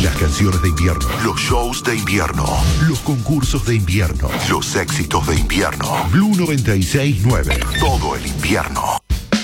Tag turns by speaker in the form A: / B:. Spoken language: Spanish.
A: Las canciones de invierno, los shows de invierno, los concursos de invierno, los éxitos de invierno. Blue 96.9. Todo el invierno